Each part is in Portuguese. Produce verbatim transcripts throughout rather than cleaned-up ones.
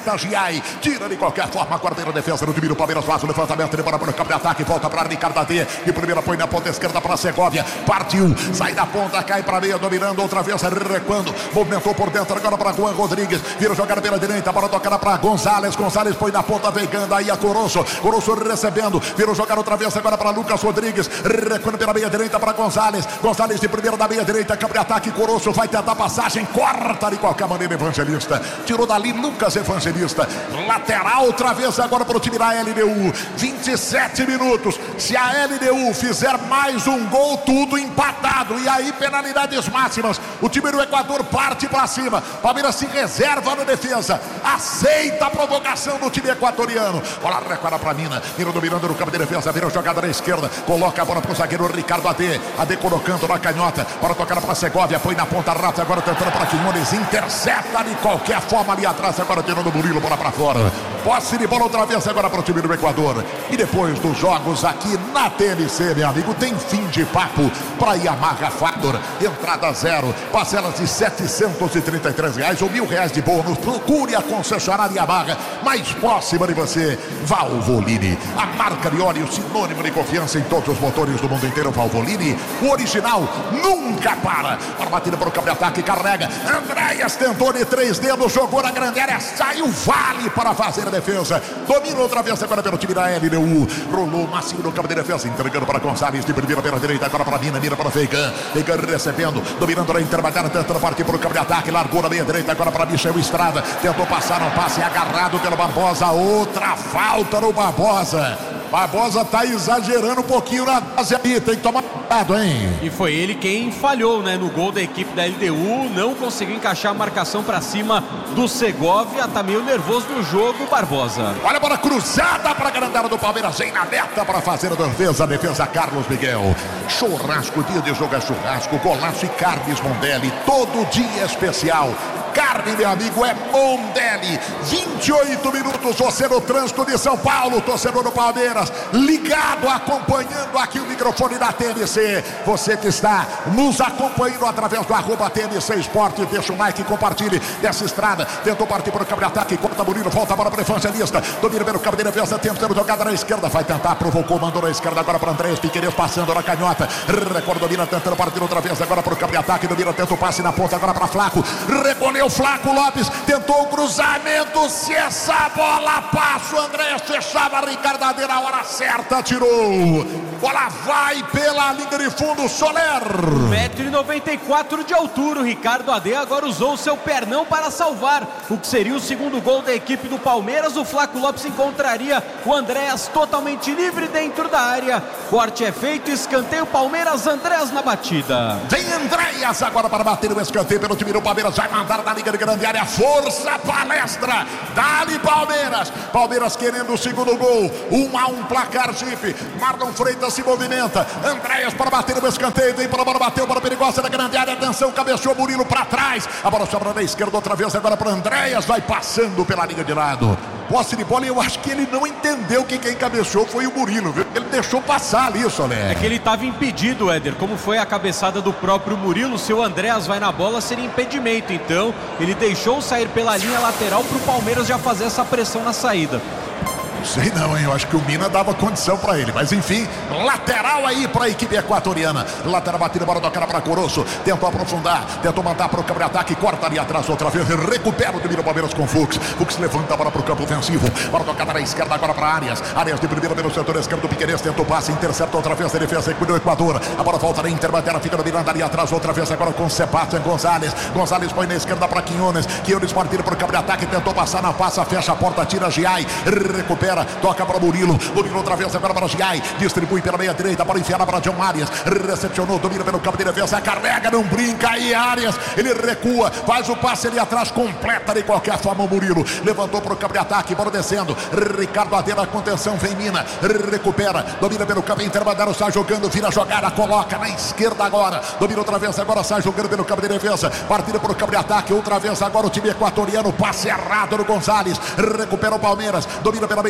intercepta Giai, tira de qualquer forma a quarteira defesa do time do Palmeiras, faz o levantamento, ele bora para o campo de ataque, volta para Ricardo Adê, de primeira põe na ponta esquerda para Segovia, partiu, sai da ponta, cai para meia, dominando outra vez, recuando, movimentou por dentro agora para Juan Rodrigues, vira jogar pela direita, para tocar para Gonzalez, Gonzalez põe na ponta, vengando aí a Coroço, Coroço recebendo, vira jogar outra vez agora para Lucas Rodrigues, recuando pela meia direita para Gonzalez, Gonzalez de primeira da meia direita, campo de ataque, Coroço vai tentar passagem, corta de qualquer maneira Evangelista, tirou dali Lucas Evangelista, lateral outra vez agora para o time da L D U, vinte e sete minutos, se a L D U fizer mais um gol, tudo empatado, e aí penalidades máximas, o time do Equador parte para cima, Palmeiras se reserva na defesa, aceita a provocação do time equatoriano, bola recuada para Mina, Mina dominando no campo de defesa, vira jogada na esquerda, coloca a bola para o zagueiro Ricardo Adê, Adê colocando na canhota, para tocar para Segovia, põe na ponta rata, agora tentando para Quinones, intercepta de qualquer forma ali atrás, agora tirando o Murilo, bola para fora, posse de bola outra vez agora para o time do Equador, e depois dos jogos aqui na T N C, meu amigo, tem fim de papo para Yamaha Factor, entrada zero, parcelas de setecentos e trinta e três reais ou mil reais de bônus, procure a concessionária Yamaha mais próxima de você, Valvoline, a marca de óleo sinônimo de confiança em todos os motores do mundo inteiro, Valvoline, o original nunca para, para batida para o campo de ataque, carrega, Andréas tentou de três dedos, jogou na grande área, saiu, vale para fazer a defesa, domina outra vez agora pelo time da L D U, rolou macio no campo de defesa, entregando para Gonçalves, de primeira pela direita, agora para Mina, Mina para Feigan, Feigan recebendo, dominando na intermediária, tentando partir para o campo de ataque, largou na meia direita, agora para Michel Estrada, tentou passar, não passe, agarrado pelo Barbosa, outra falta no Barbosa, Barbosa tá exagerando um pouquinho na base aí, tem que tomar cuidado, hein? E foi ele quem falhou, né, no gol da equipe da L D U, não conseguiu encaixar a marcação pra cima do Segovia, tá meio nervoso no jogo, Barbosa. Olha a bola cruzada pra grandada do Palmeiras, vem na meta pra fazer a defesa, a defesa Carlos Miguel. Churrasco, dia de jogo é churrasco, golaço e carnes Mondelli, todo dia especial. Carne, meu amigo, é Mondelli. vinte e oito minutos, você no trânsito de São Paulo, torcedor do Palmeiras, ligado, acompanhando aqui o microfone da T N C. Você que está nos acompanhando através do arroba T N C Esporte, deixa um like e compartilhe dessa estrada. Tentou partir para o campo de ataque, corta Murilo, volta a bola para o Evangelista, domina pelo campo de defesa, tentando jogada na esquerda, vai tentar, provocou, mandou na esquerda agora para Andrés Piqueires, passando na canhota, recorda, domina, tentando partir outra vez agora para o campo de ataque, domina, tenta o passe na ponta agora para Flaco, recolheu o Flaco Lopes, tentou o cruzamento, se essa bola passa, o Andrés fechava, Ricardo Adê na hora certa, tirou, bola vai pela linha de fundo, Soler. um metro e noventa e quatro de altura, o Ricardo Adê agora usou o seu pernão para salvar o que seria o segundo gol da equipe do Palmeiras. O Flaco Lopes encontraria o Andrés totalmente livre dentro da área, corte é feito, escanteio Palmeiras, Andrés na batida. Tem Andrés agora para bater o escanteio pelo time do Palmeiras, vai mandar na liga de grande área, força, palestra, dali Palmeiras, Palmeiras querendo o segundo gol, um a um placar, Jeep, Marlon Freitas se movimenta, Andrés para bater o escanteio, vem para a bola, bateu, bola perigosa na grande área, atenção, cabeceou Murilo para trás, a bola sobra na esquerda outra vez agora para Andrés, vai passando pela linha de lado, posse de bola, eu acho que ele não entendeu que quem cabeceou foi o Murilo, viu? Ele deixou passar ali, Soler. É que ele estava impedido, Éder, como foi a cabeçada do próprio Murilo, se o Andrés vai na bola seria impedimento, então ele deixou sair pela linha lateral para o Palmeiras já fazer essa pressão na saída. Não sei não, hein? Eu acho que o Mina dava condição pra ele. Mas enfim, lateral aí pra equipe equatoriana. Lateral batida, bola tocada pra Coroço. Tentou aprofundar, tentou mandar pro campo de ataque. Corta ali atrás outra vez. Recupera o domínio Palmeiras com Fux. Fux levanta a bola pro campo ofensivo. Bola tocada na esquerda agora pra Arias. Arias de primeira pelo setor esquerdo do Piqueires. Tentou passe, intercepta outra vez a defesa do Equador. A bola volta na interbateira, fica dominando ali atrás outra vez agora com Sebastián Gonzalez. Gonzalez põe na esquerda pra Quinones. Quinones partindo pro campo de ataque. Tentou passar na passa, fecha a porta, tira Giai. Recupera. Toca para Murilo, Murilo outra vez agora para Giai, distribui pela meia direita, para enfiar para John Arias, recepcionou, domina pelo campo de defesa, carrega, não brinca aí Arias, ele recua, faz o passe ali atrás, completa de qualquer forma o Murilo, levantou para o campo de ataque, bola descendo, Ricardo Adê na contenção, vem Mina, recupera, domina pelo campo intermediário, sai jogando, vira a jogada, coloca na esquerda agora, domina outra vez agora, sai jogando pelo campo de defesa, partida para o campo de ataque, outra vez agora o time equatoriano, passe errado no Gonzalez, recupera o Palmeiras, domina pela meia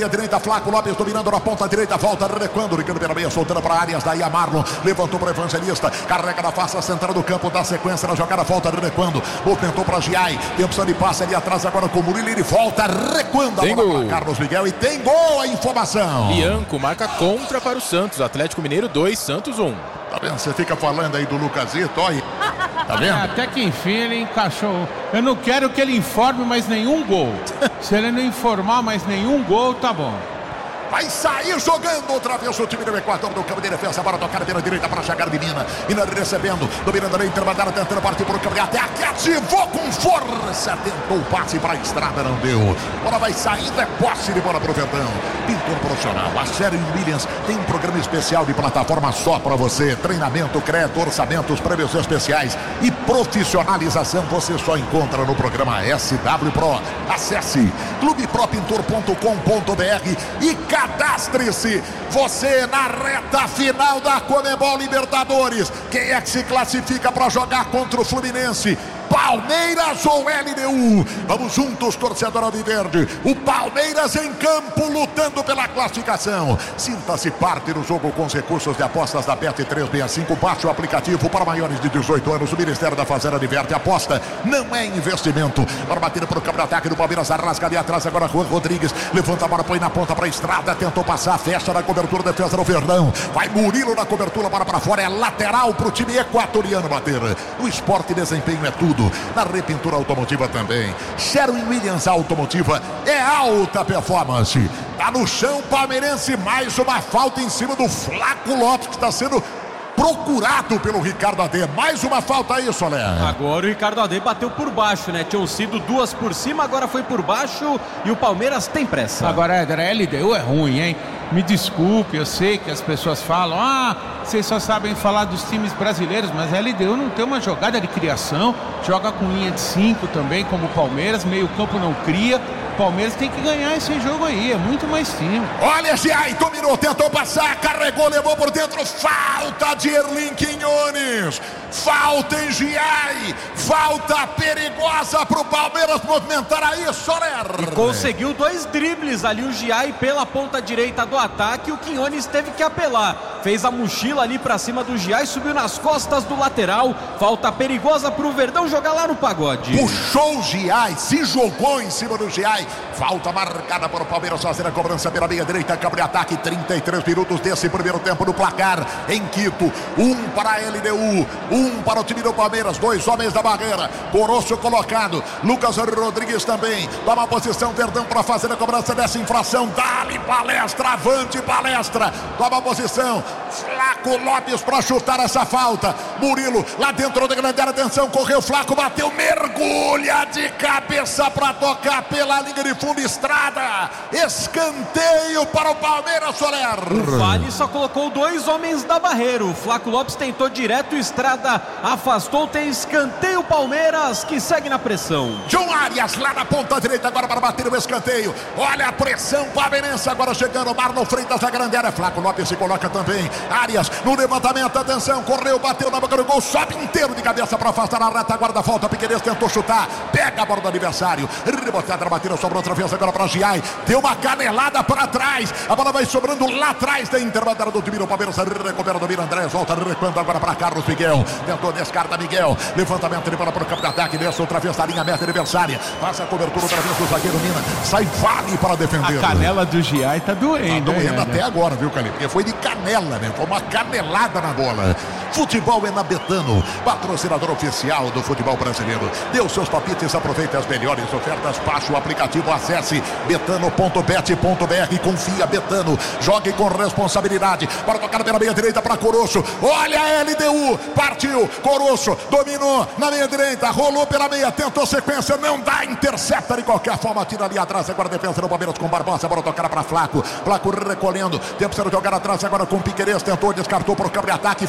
direita, Flaco Lopes dominando na ponta direita, volta recuando, Ricardo pela meia, soltando para Arias, daí a Marlon, levantou para Evangelista, carrega na face central do campo, dá sequência na jogada, volta recuando, movimentou para Giai, tem opção de passe ali atrás agora com o Murilo, ele volta recuando, a bola para Carlos Miguel e tem gol, a informação. Bianco marca contra para o Santos, Atlético Mineiro dois, Santos um. Tá vendo? Você fica falando aí do Lucasito, olha. Tá vendo? É, até que enfim ele encaixou. Eu não quero que ele informe mais nenhum gol. Se ele não informar mais nenhum gol, tá bom. Vai sair jogando outra vez o time do Equador do campo de defesa. Bora tocar pela direita para chegar de Mina. Mina recebendo, dominando na intermediária, tentando partir por o campo de ataque. Ativou com força. Tentou o passe para a estrada, não deu. Bola vai saindo, é posse de bola para o Verdão. Pintor profissional. A série Williams tem um programa especial de plataforma só para você. Treinamento, crédito, orçamentos, prêmios especiais e profissionalização você só encontra no programa S W Pro. Acesse clube pro pintor ponto com ponto br e cadastre-se. Você na reta final da Conmebol Libertadores. Quem é que se classifica para jogar contra o Fluminense? Palmeiras ou L D U? Vamos juntos, torcedor alviverde. O Palmeiras em campo lutando pela classificação. Sinta-se parte do jogo com os recursos de apostas da Bet trezentos e sessenta e cinco. Baixe o aplicativo para maiores de dezoito anos. O Ministério da Fazenda adverte: aposta não é investimento. Para bater para o campo de ataque do Palmeiras, arrasca ali atrás agora Juan Rodrigues. Levanta a bola, põe na ponta para a estrada. Tentou passar, fecha na cobertura, defesa do Verdão. Vai Murilo na cobertura, para para fora. É lateral para o time equatoriano bater. O esporte desempenho é tudo. Na repintura automotiva também. Sherwin-Williams Automotiva é alta performance. Tá no chão palmeirense, mais uma falta em cima do Flaco Lopes, que está sendo procurado pelo Ricardo Adê. Mais uma falta aí, Solé. Agora o Ricardo Adê bateu por baixo, né? Tinham sido duas por cima, agora foi por baixo e o Palmeiras tem pressa. Agora, Éder, a L D U é ruim, hein? Me desculpe, eu sei que as pessoas falam: ah, vocês só sabem falar dos times brasileiros, mas a L D U não tem uma jogada de criação, joga com linha de cinco também, como o Palmeiras, meio campo não cria. O Palmeiras tem que ganhar esse jogo aí, é muito mais time. Olha, Giai, dominou, tentou passar, carregou, levou por dentro, falta de Erling Quiñones. Falta em Giai, falta perigosa pro Palmeiras movimentar aí, Soler. E conseguiu dois dribles ali o Giai pela ponta direita do ataque, o Quiñones teve que apelar. Fez a mochila ali pra cima do Giai, subiu nas costas do lateral. Falta perigosa pro Verdão jogar lá no pagode. Puxou o Giai, se jogou em cima do Giai. Falta marcada para o Palmeiras fazer a cobrança pela meia direita, campo de ataque, trinta e três minutos desse primeiro tempo no placar. Em Quito, um para a L D U, um para o time do Palmeiras, dois homens da barreira. Coroço colocado, Lucas Rodrigues também. Toma a posição, Verdão para fazer a cobrança dessa infração. Dá-lhe palestra, avante palestra. Toma a posição, Flaco Lopes para chutar essa falta. Murilo lá dentro da grande área, atenção, correu Flaco, bateu, mergulha de cabeça para tocar pela linha de fundo, estrada. Escanteio para o Palmeiras, Soler. O Vale só colocou dois homens da barreira. O Flaco Lopes tentou direto, estrada afastou, tem escanteio Palmeiras que segue na pressão. João Arias lá na ponta direita agora para bater o escanteio. Olha a pressão palmeirense agora chegando, Marlon Freitas na grande área. Flaco Lopes se coloca também. Arias no levantamento, atenção, correu, bateu na boca do gol, sobe inteiro de cabeça para afastar a retaguarda, falta, Piquerez tentou chutar, pega a bola do adversário, rebotada na batida, sobrou outra vez agora para Giai, deu uma canelada para trás, a bola vai sobrando lá atrás da intermediária do time do Palmeiras, recupera o domínio, Andrés, volta recuando agora para Carlos Miguel, tentou descarta Miguel, levantamento de bola para o campo de ataque, desce outra vez da linha meta adversária, passa a cobertura outra vez do zagueiro Mina, sai Vale para defender. A canela do Giai tá doendo, tá doendo hein, até né? agora, viu, Calil? Porque foi de canela, né? Foi uma canelada na bola. Futebol é na Betano, patrocinador oficial do futebol brasileiro. Dê os seus palpites, aproveite as melhores ofertas, baixe o aplicativo, acesse betano ponto bet ponto br, confia Betano, jogue com responsabilidade. Para tocar pela meia direita para Coroço, olha a L D U, partiu, Coroço, dominou na meia direita, rolou pela meia, tentou sequência, não dá, intercepta de qualquer forma, tira ali atrás, agora a defesa do Palmeiras com Barbosa, bora tocar para Flaco, Flaco recolhendo, tempo de jogar atrás agora com Piquerez, tentou, descartou para o campo de ataque, facilita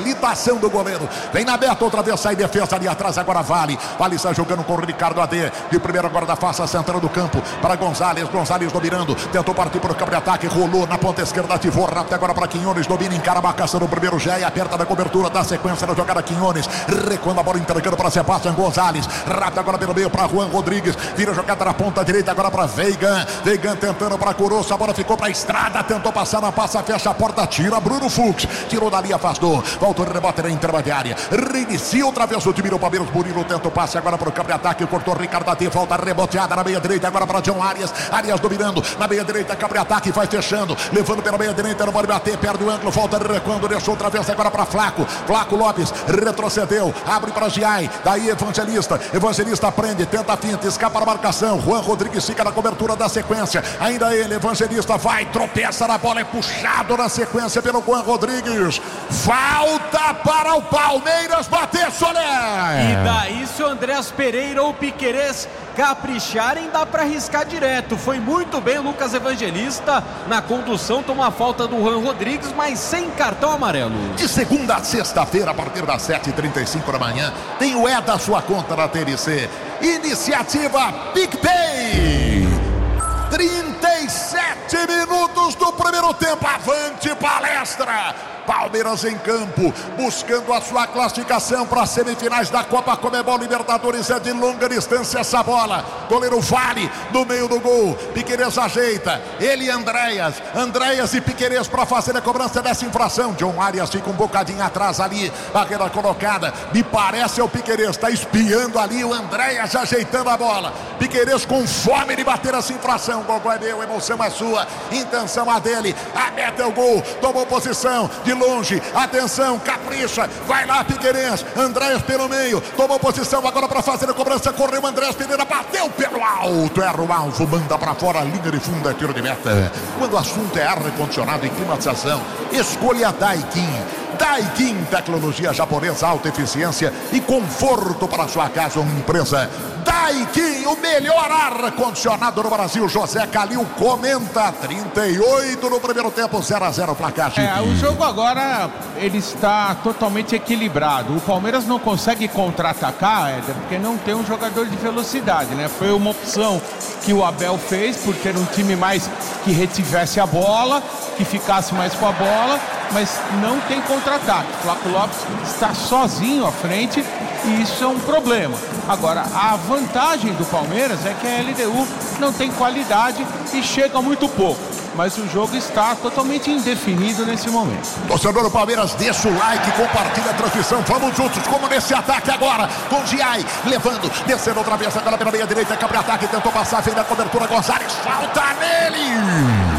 facilitação do goleiro. Vem na meta, outra vez sai defesa ali atrás, agora Vale. Vale está jogando com o Ricardo A D. De primeiro agora da face central do campo para Gonzalez. Gonzalez dominando, tentou partir para o campo de ataque, rolou na ponta esquerda, ativou rápido agora para Quinones, domina, encara a marcação no primeiro Jé, aperta na cobertura, da sequência da jogada Quinones, recuando a bola, entregando para Sebastião Gonzalez, rápido agora pelo meio para Juan Rodrigues, vira a jogada na ponta direita agora para Veigan, Veigan tentando para Coroço, a bola ficou para a estrada, tentou passar na passa, fecha a porta, tira Bruno Fux, tirou dali, afastou, voltou o rebote na intermediária, reinicia outra vez o time do Palmeiras, Murilo tenta o passe agora para o campo de ataque, cortou Ricardo Ati, volta reboteada na meia direita agora para John Arias, Arias dominando, na meia direita, campo de ataque, vai fechando, levando pela meia direita, não pode bater, perde o ângulo, volta recuando, deixou outra vez agora para Flaco, Flaco Lopes, retrocedeu, abre para Giai, daí Evangelista, Evangelista prende, tenta a finta, escapa da marcação, Juan Rodrigues fica na cobertura da sequência, ainda ele, Evangelista vai, tropeça na bola, é puxado na sequência pelo Juan Rodrigues, falta para o Palmeiras bater, Soler! E daí se o Andréas Pereira ou Piquerez capricharem, dá para arriscar direto. Foi muito bem o Lucas Evangelista na condução, tomou a falta do Juan Rodrigues, mas sem cartão amarelo. De segunda a sexta-feira, a partir das sete e trinta e cinco da manhã, tem o É da Sua Conta na T N C. Iniciativa PicPay. trinta e sete minutos do primeiro tempo. Avante palestra. Palmeiras em campo, buscando a sua classificação para as semifinais da Copa Conmebol Libertadores. É de longa distância essa bola. Goleiro Vale no meio do gol. Piquerez ajeita. Ele e Andréas. Andréas e Piquerez para fazer a cobrança dessa infração. John Arias fica um bocadinho atrás ali. Barreira colocada. Me parece é o Piquerez. Está espiando ali o Andréas ajeitando a bola. Piquerez com fome de bater essa infração. Gol é meu, emoção é sua. Intenção a dele. A meta é o gol. Tomou posição de longe, atenção, capricha, vai lá Piquerez, Andréas pelo meio, tomou posição agora para fazer a cobrança, correu Andréas Pereira, bateu pelo alto, erra o alvo, manda para fora, linha de fundo, é tiro de meta. Quando o assunto é ar-condicionado e climatização, escolha a Daikin. Daikin, tecnologia japonesa, alta eficiência e conforto para a sua casa ou empresa. Daikin, o melhor ar-condicionado do Brasil. José Calil comenta. Trinta e oito no primeiro tempo, zero a zero placar. É, o jogo agora ele está totalmente equilibrado. O Palmeiras não consegue contra-atacar, Éder, porque não tem um jogador de velocidade, né? Foi uma opção que o Abel fez por ter um time mais que retivesse a bola, que ficasse mais com a bola, mas não tem contra-ataque. O Flaco Lopes está sozinho à frente e isso é um problema. Agora, a vantagem do Palmeiras é que a L D U não tem qualidade e chega muito pouco. Mas o jogo está totalmente indefinido nesse momento. Torcedor do Palmeiras, deixa o like, compartilha a transmissão. Vamos juntos, como nesse ataque agora. Com Giai, levando, descendo outra vez agora pela meia direita. Câmbio de ataque, tentou passar, vem da cobertura. Gonzalez, falta nele.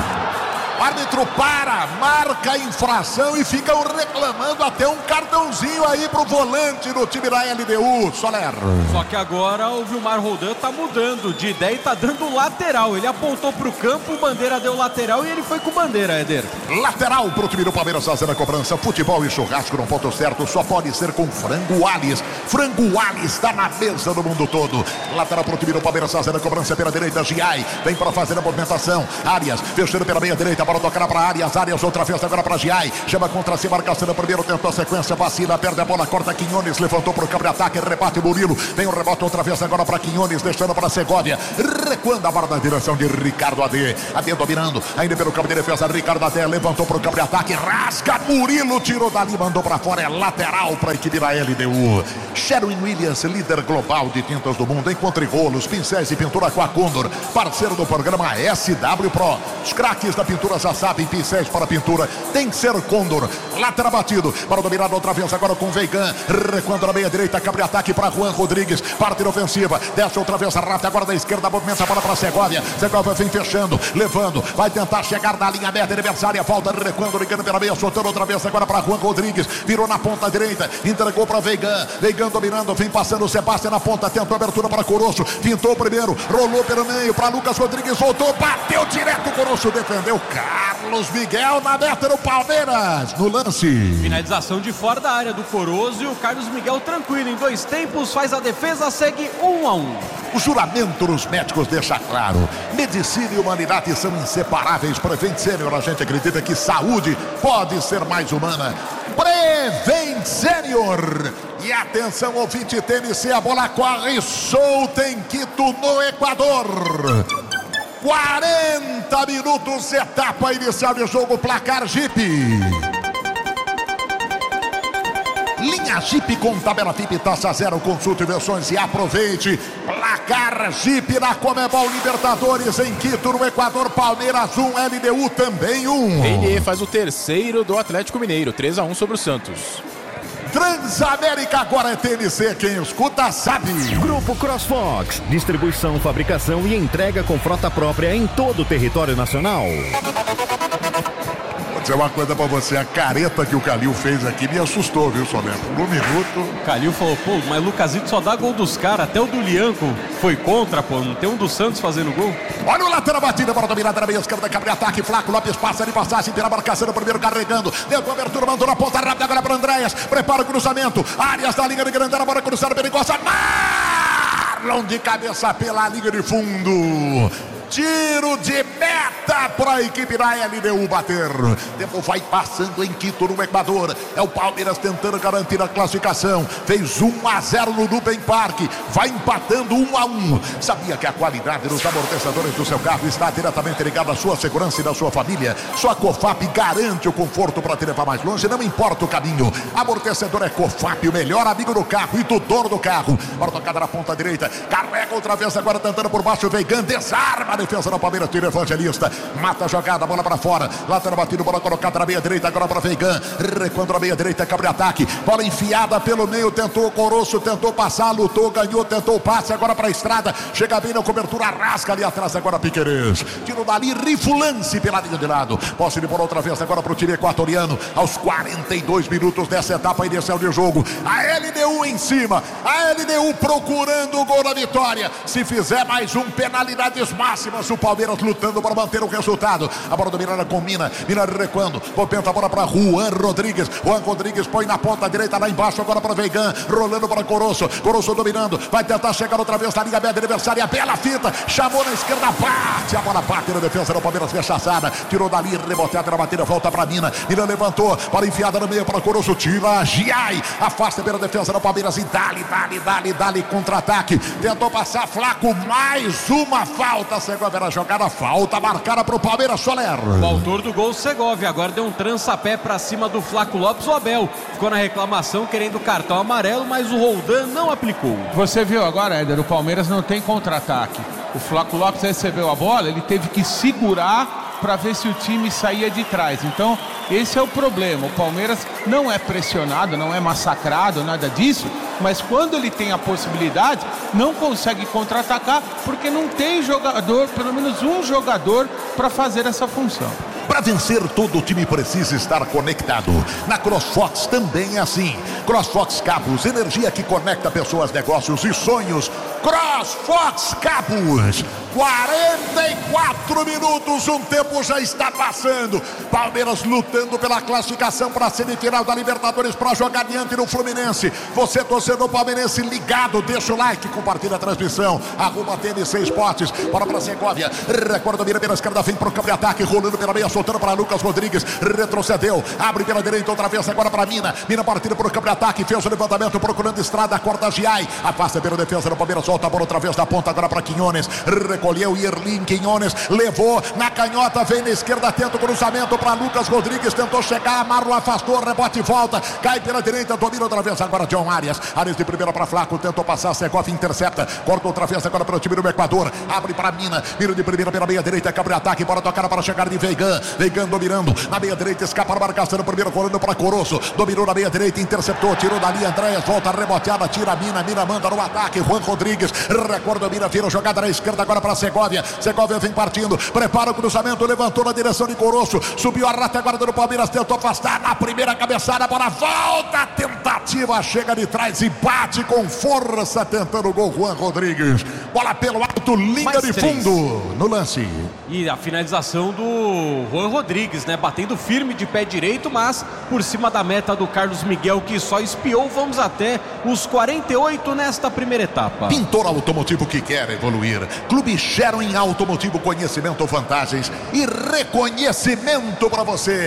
O árbitro para, marca a infração e ficam reclamando até um cartãozinho aí pro volante do time da L D U, Soler. Só que agora o Vilmar Roldan tá mudando de ideia e tá dando lateral. Ele apontou pro campo, o Bandeira deu lateral e ele foi com Bandeira, Éder. Lateral pro time do Palmeiras fazendo a cobrança. Futebol e churrasco no ponto certo só pode ser com Frango Alves. Frango Alves está na mesa do mundo todo. Lateral pro time do Palmeiras fazendo a cobrança pela direita. Giai vem para fazer a movimentação. Arias fechando pela meia direita. Para tocar para Arias, Arias outra vez agora para Giai, chama contra si, marcação no primeiro tempo, a sequência, vacila, perde a bola, corta Quinones, levantou para o campo de ataque, rebate Murilo, vem o rebote outra vez agora para Quinones, deixando para Segovia, recuando a bola na direção de Ricardo A D, A D dominando, ainda pelo campo de defesa, Ricardo A D levantou para o campo de ataque, rasga Murilo, tirou dali, mandou para fora, é lateral para a equipe da L D U. Sherwin Williams, líder global de tintas do mundo, encontre rolos, pincéis e pintura com a Condor, parceiro do programa S W Pro, os craques da pintura já sabem, pincéis para pintura, tem que ser Condor. Lateral batido, para dominar outra vez agora com Veigan, recuando na meia direita, cabre ataque para Juan Rodrigues, parte ofensiva, desce outra vez a rata agora da esquerda, movimenta a bola para Segovia, Segovia vem fechando, levando, vai tentar chegar na linha média adversária, falta recuando, ligando pela meia, soltando outra vez agora para Juan Rodrigues, virou na ponta direita, entregou para Veigan, Veigan dominando, vem passando o Sebastião na ponta, tentou abertura para Coroço, pintou primeiro, rolou pelo meio para Lucas Rodrigues, voltou, bateu direto, Coroço defendeu, Carlos Miguel na meta do Palmeiras, no lance. Finalização de fora da área do Corozo e o Carlos Miguel tranquilo, em dois tempos, faz a defesa, segue um a um. O juramento dos médicos deixa claro, medicina e humanidade são inseparáveis. Prevent Senior, a gente acredita que saúde pode ser mais humana. vem Sênior. E atenção, ouvinte T N C, a bola corre solta em Quito, no Equador. quarenta minutos, etapa inicial de jogo, placar Jeep. Linha Jeep com tabela F I P, taxa zero, consulte versões e aproveite. Placar Jeep na Comebol Libertadores em Quito, no Equador. Palmeiras um, L D U também um. N E faz o terceiro do Atlético Mineiro, três a um sobre o Santos. Transamérica agora é T N C, quem escuta sabe. Grupo CrossFox, distribuição, fabricação e entrega com frota própria em todo o território nacional. Vou dizer uma coisa pra você, a careta que o Calil fez aqui me assustou, viu, Solento? No minuto... O Calil falou, pô, mas Lucasito só dá gol dos caras, até o do Lianco foi contra, pô, não tem um do Santos fazendo gol? Olha o lateral batida, para dominar na meia esquerda, cabe ataque, Flaco Lopes passa de passagem, tira a marcação, primeiro carregando, deu a abertura, mandou na ponta rápida, agora para Andréas, prepara o cruzamento, Arias da linha de Grandão, bora cruzar, perigosa, Marlon de cabeça pela linha de fundo. Tiro de meta para a equipe da L D U bater. Tempo vai passando em Quito, no Equador. É o Palmeiras tentando garantir a classificação. Fez um a zero no Nubank Park. Vai empatando um a um. Sabia que a qualidade dos amortecedores do seu carro está diretamente ligada à sua segurança e da sua família? Sua Cofap garante o conforto para te levar mais longe, não importa o caminho. Amortecedor é Cofap, o melhor amigo do carro e do dono do carro. Bora tocada na ponta direita. Carrega outra vez agora tentando por baixo. Veigan desarma. Defesa do Palmeiras, tira Evangelista, mata a jogada, bola para fora, lateral batido, bola colocada na meia direita, agora para Veigan, recuando na meia direita, cabre ataque, bola enfiada pelo meio, tentou o Coroço, tentou passar, lutou, ganhou, tentou o passe, agora para a estrada, chega bem na cobertura, rasca ali atrás, agora Piquerez, tiro dali, rifulance pela linha de lado, posse de bola outra vez, agora para o time equatoriano, aos quarenta e dois minutos dessa etapa inicial de jogo, a L D U em cima, a L D U procurando o gol da vitória, se fizer mais um, penalidades máximas. O Palmeiras lutando para manter o resultado. A bola do Miranda com Mina. Mina recuando. Movimenta a bola para Juan Rodrigues. Juan Rodrigues põe na ponta direita lá embaixo. Agora para Veigan. Rolando para Coroço. Coroço dominando. Vai tentar chegar outra vez na linha média adversária. Bela fita. Chamou na esquerda. Bate. A bola bate na defesa do Palmeiras. Rechaçada. Tirou dali. Reboteada na batida. Volta para Mina. Mina levantou. Bola enfiada no meio para Coroço. Tira. Giai. Afasta pela defesa do Palmeiras. E dali, dali, dali, dali. Contra-ataque. Tentou passar Flaco. Mais uma falta. Segovia na jogada, falta marcada para o Palmeiras, Soler. O autor do gol, Segovia, agora deu um trança-pé para cima do Flaco Lopes, o Abel. Ficou na reclamação querendo cartão amarelo, mas o Roldan não aplicou. Você viu agora, Éder, o Palmeiras não tem contra-ataque. O Flaco Lopes recebeu a bola, ele teve que segurar para ver se o time saía de trás. Então, esse é o problema. O Palmeiras não é pressionado, não é massacrado, nada disso, mas quando ele tem a possibilidade, não consegue contra-atacar porque não tem jogador, pelo menos um jogador, para fazer essa função. Para vencer, todo o time precisa estar conectado. Na CrossFox também é assim. CrossFox Cabos, energia que conecta pessoas, negócios e sonhos. CrossFox Cabos. quarenta e quatro minutos, um tempo já está passando. Palmeiras lutando pela classificação para a semifinal da Libertadores para jogar diante do Fluminense. Você, torcedor palmeirense, ligado, deixa o like, compartilha a transmissão. Arruma T N C Esportes. Bora para Segovia. Recorda, mira pela esquerda, vem para o campo de ataque, rolando pela meia, soltando para Lucas Rodrigues. Retrocedeu, abre pela direita outra vez, agora para Mina. Mina partida para o campo de ataque, fez o levantamento, procurando estrada, corta Giai. Afasta pela defesa do Palmeiras, solta a bola outra vez da ponta, agora para Quinones. Recolheu Yerlin Quinones, levou na canhota, vem na esquerda, tenta o cruzamento para Lucas Rodrigues, tentou chegar, Marlon afastou, rebote e volta, cai pela direita, domina outra vez agora John Arias. Arias de primeira para Flaco, tentou passar, Segovia intercepta, corta outra vez agora para o time do Equador, abre para Mina, Mina de primeira pela meia direita, cabre ataque, bora tocar para chegar de Veigan, Veigan dominando, na meia direita, escapa a marcação, primeiro rolando para Coroço, dominou na meia direita, interceptou, tirou dali, Andréas, volta reboteada, tira a Mina, Mina manda no ataque, Juan Rodrigues, recorda Mina, vira jogada na esquerda agora para Segovia, Segovia vem partindo, prepara o cruzamento, levantou na direção de Coroço, subiu a rata agora do Palmeiras, tentou afastar na primeira cabeçada, bola volta, tentativa, chega de trás e bate com força, tentando o gol Juan Rodrigues, bola pelo alto, linha Mais de três. fundo no lance. E a finalização do Juan Rodrigues, né? Batendo firme de pé direito, mas por cima da meta do Carlos Miguel, que só espiou. Vamos até os quarenta e oito nesta primeira etapa. Pintor automotivo que quer evoluir. Clube Sherwin Automotivo, conhecimento, vantagens e reconhecimento para você.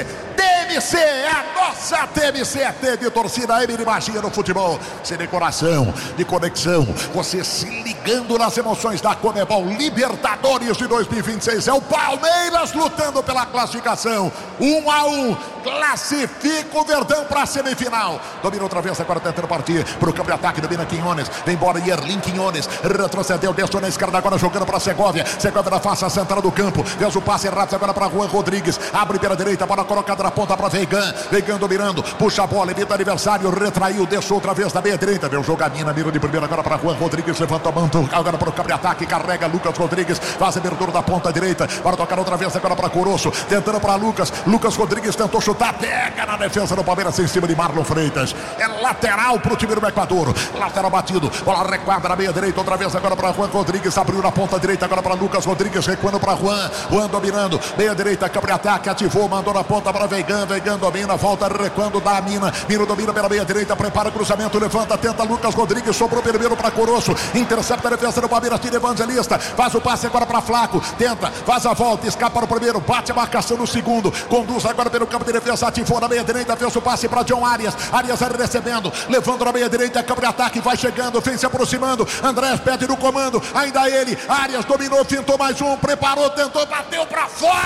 T M C, a nossa T M C é T de torcida, M de magia no futebol, sem decoração, de conexão, você se ligando nas emoções da Conmebol Libertadores de dois mil e vinte e seis, é o Palmeiras lutando pela classificação, um a um, classifica o Verdão para a semifinal, domina outra vez, agora tentando partir para o campo de ataque, domina Quinones, vem embora Yerlin Quinones, retrocedeu, desceu na esquerda, agora jogando para Segovia, Segovia na face central do campo, fez o passe rápido agora para Juan Rodrigues, abre pela direita, bola colocada na ponta para Veigan, Veigan dominando, puxa a bola, evita adversário, retraiu, deixou outra vez na meia direita, deu jogadinha, mira de primeira agora para Juan Rodrigues, levanta a mão, agora para o campo de ataque, carrega Lucas Rodrigues, faz a abertura da ponta direita, para tocar outra vez agora para Coroço, tentando para Lucas, Lucas Rodrigues tentou chutar, pega na defesa do Palmeiras em cima de Marlon Freitas, é lateral para o time do Equador, lateral batido, bola requadra na meia direita, outra vez agora para Juan Rodrigues, abriu na ponta direita agora para Lucas Rodrigues, recuando para Juan, Juan dominando, meia direita, campo de ataque, ativou, mandou na ponta para Veigan, Veigan domina, volta recuando da Mina, Mino domina pela meia direita, prepara o cruzamento, levanta, tenta Lucas Rodrigues, sobrou primeiro para Coroço, intercepta a defesa do Palmeiras, tira Evangelista, faz o passe agora para Flaco, tenta, faz a volta, escapa no primeiro, bate a marcação no segundo, conduz agora pelo campo de defesa, ativou na meia direita, fez o passe para John Arias, Arias recebendo, levando na meia direita, campo de ataque, vai chegando, vem se aproximando, Andrés pede no comando, ainda ele, Arias dominou, fintou mais um, preparou, tentou, bateu para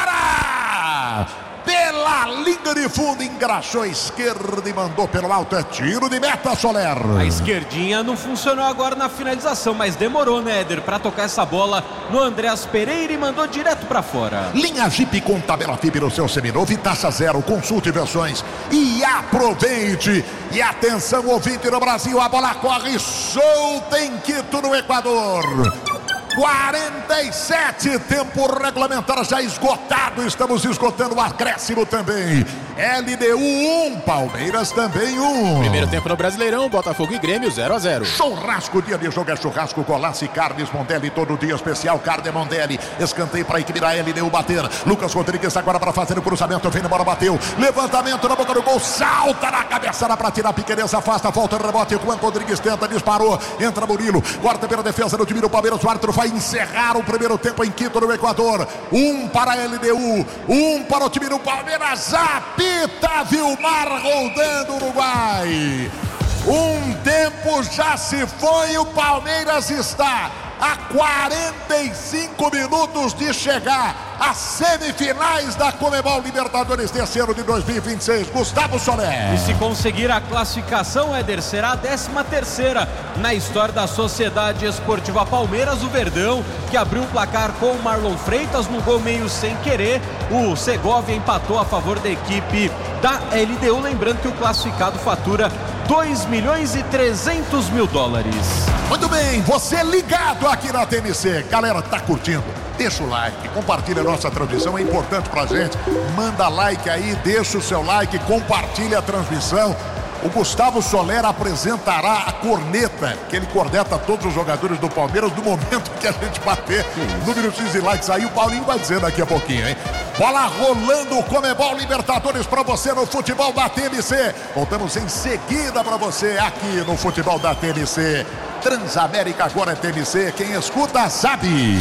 fora! Pela linha de fundo, engraxou a esquerda e mandou pelo alto, é tiro de meta, Soler. A esquerdinha não funcionou agora na finalização, mas demorou, né, Éder, para tocar essa bola no Andreas Pereira e mandou direto para fora. Linha Jeep com tabela F I B no seu seminovo e taxa zero, consulte versões e aproveite. E atenção, ouvinte no Brasil, a bola corre solta em Quito, no Equador. quarenta e sete, tempo regulamentar já esgotado, estamos esgotando o acréscimo também. L D U um, Palmeiras também um. Primeiro tempo no Brasileirão, Botafogo e Grêmio zero a zero. Churrasco, dia de jogo é churrasco, Golaço e Carnes Mondelli, todo dia especial, Carne Mondelli. Escanteio para a equipe da L D U bater. Lucas Rodrigues agora para fazer o cruzamento, vem embora, bateu. Levantamento na boca do gol, salta na cabeçada para tirar a pequeneza, afasta, volta, rebote. Juan Rodrigues tenta, disparou, entra Murilo, corta pela defesa do time do Palmeiras, o árbitro vai encerrar o primeiro tempo em Quito, no Equador. Um para a L D U, um para o time do Palmeiras, apita Vilmar rodando o Uruguai. Um tempo já se foi, o Palmeiras está a quarenta e cinco minutos de chegar às semifinais da Conmebol Libertadores desse ano de dois mil e vinte e seis. Gustavo Soler. E se conseguir a classificação, Éder, será a décima terceira na história da Sociedade Esportiva Palmeiras. O Verdão, que abriu o placar com o Marlon Freitas no gol meio sem querer. O Segovia empatou a favor da equipe da L D U. Lembrando que o classificado fatura dois milhões e trezentos mil dólares. Muito bem, você ligado aqui na T M C. Galera, tá curtindo? Deixa o like, compartilha a nossa transmissão, é importante pra gente. Manda like aí, deixa o seu like, compartilha a transmissão. O Gustavo Soler apresentará a corneta, que ele corneta todos os jogadores do Palmeiras no momento que a gente bater número X de likes aí. O Paulinho vai dizer daqui a pouquinho, hein? Bola rolando, Conmebol Libertadores pra você no futebol da T M C. Voltamos em seguida pra você aqui no futebol da T M C. Transamérica agora é T M C, quem escuta sabe.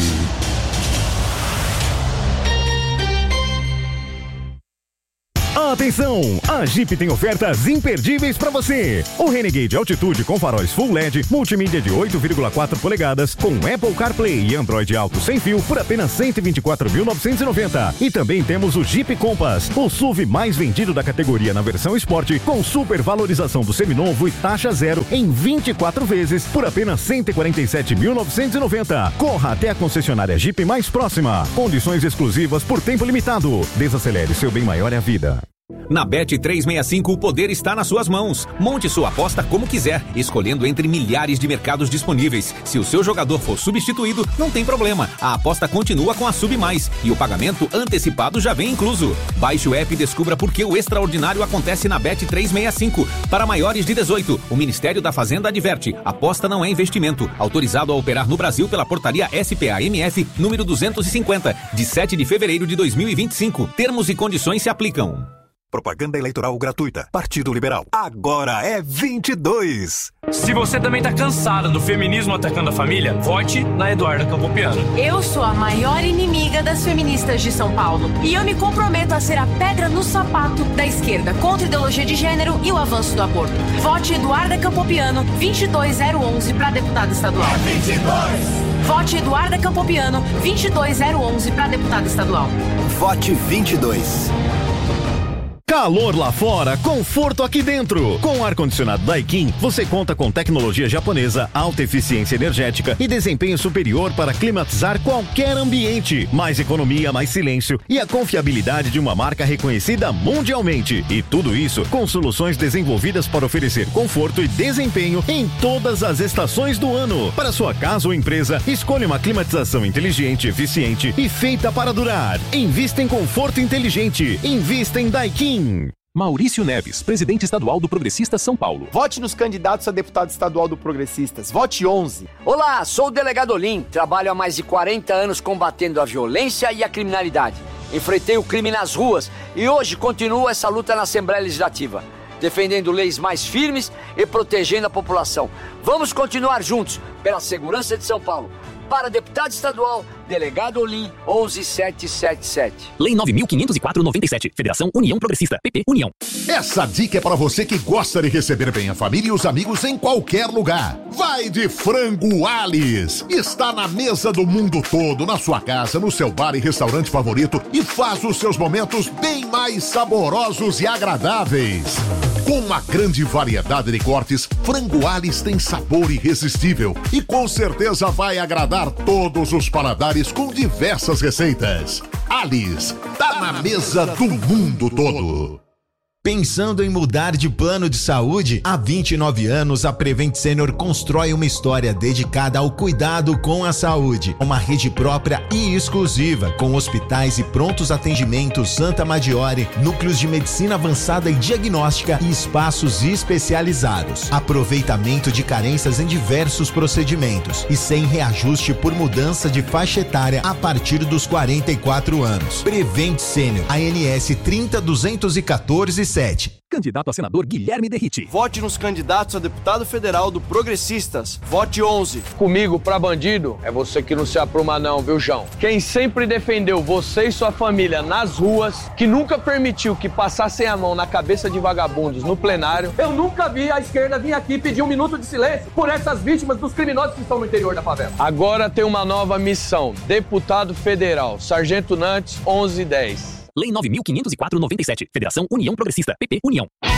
Atenção! A Jeep tem ofertas imperdíveis para você. O Renegade Altitude com faróis Full L E D, multimídia de oito vírgula quatro polegadas, com Apple CarPlay e Android Auto sem fio por apenas cento e vinte e quatro mil novecentos e noventa. E também temos o Jeep Compass, o S U V mais vendido da categoria na versão Sport, com super valorização do seminovo e taxa zero em vinte e quatro vezes por apenas cento e quarenta e sete mil novecentos e noventa. Corra até a concessionária Jeep mais próxima. Condições exclusivas por tempo limitado. Desacelere, seu bem maior é a vida. Na Bet trezentos e sessenta e cinco, o poder está nas suas mãos. Monte sua aposta como quiser, escolhendo entre milhares de mercados disponíveis. Se o seu jogador for substituído, não tem problema. A aposta continua com a Sub Mais e o pagamento antecipado já vem incluso. Baixe o app e descubra por que o extraordinário acontece na Bet trezentos e sessenta e cinco. Para maiores de dezoito, o Ministério da Fazenda adverte: aposta não é investimento. Autorizado a operar no Brasil pela portaria S P A M F número duzentos e cinquenta, de sete de fevereiro de dois mil e vinte e cinco. Termos e condições se aplicam. Propaganda eleitoral gratuita. Partido Liberal. Agora é vinte e dois. Se você também tá cansada do feminismo atacando a família, vote na Eduarda Campopiano. Eu sou a maior inimiga das feministas de São Paulo. E eu me comprometo a ser a pedra no sapato da esquerda contra a ideologia de gênero e o avanço do aborto. Vote Eduarda Campopiano, vinte e dois zero onze para deputada estadual. É vinte e dois. Vote Eduarda Campopiano, vinte e dois zero onze para deputada estadual. Vote vinte e dois. Calor lá fora, conforto aqui dentro. Com o ar-condicionado Daikin, você conta com tecnologia japonesa, alta eficiência energética e desempenho superior para climatizar qualquer ambiente. Mais economia, mais silêncio e a confiabilidade de uma marca reconhecida mundialmente. E tudo isso com soluções desenvolvidas para oferecer conforto e desempenho em todas as estações do ano. Para sua casa ou empresa, escolha uma climatização inteligente, eficiente e feita para durar. Invista em conforto inteligente. Invista em Daikin. Maurício Neves, presidente estadual do Progressistas São Paulo. Vote nos candidatos a deputado estadual do Progressistas. Vote onze. Olá, sou o delegado Olim. Trabalho há mais de quarenta anos combatendo a violência e a criminalidade. Enfrentei o crime nas ruas e hoje continuo essa luta na Assembleia Legislativa, defendendo leis mais firmes e protegendo a população. Vamos continuar juntos pela segurança de São Paulo. Para deputado estadual, delegado Olim, onze mil setecentos e setenta e sete. Lei nove mil quinhentos e quatro barra noventa e sete. Federação União Progressista. P P União. Essa dica é para você que gosta de receber bem a família e os amigos em qualquer lugar. Vai de Frango Alice. Está na mesa do mundo todo, na sua casa, no seu bar e restaurante favorito e faz os seus momentos bem mais saborosos e agradáveis. Com uma grande variedade de cortes, Frango Alice tem sabor irresistível e com certeza vai agradar todos os paladares com diversas receitas. Alice, tá na mesa do mundo todo. Pensando em mudar de plano de saúde? Há vinte e nove anos, a Prevent Senior constrói uma história dedicada ao cuidado com a saúde. Uma rede própria e exclusiva, com hospitais e prontos atendimentos Santa Maggiore, núcleos de medicina avançada e diagnóstica e espaços especializados. Aproveitamento de carências em diversos procedimentos e sem reajuste por mudança de faixa etária a partir dos quarenta e quatro anos. Prevent Senior, A N S trinta duzentos e quatorze sete. Candidato a senador Guilherme Derriti. Vote nos candidatos a deputado federal do Progressistas. Vote onze. Comigo pra bandido é você que não se apruma não, viu, João? Quem sempre defendeu você e sua família nas ruas, que nunca permitiu que passassem a mão na cabeça de vagabundos no plenário. Eu nunca vi a esquerda vir aqui pedir um minuto de silêncio por essas vítimas dos criminosos que estão no interior da favela. Agora tem uma nova missão. Deputado federal, Sargento Nantes, onze dez. Lei nove mil quinhentos e quatro barra noventa e sete. Federação União Progressista. P P União.